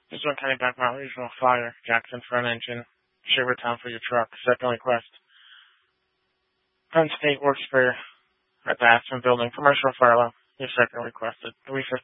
This one County Backmount Regional Fire, Jackson front engine, Shavertown for your truck. Second request. Penn State Works Fair at the Aspen Building, commercial fire alarm. Your second requested. 3:15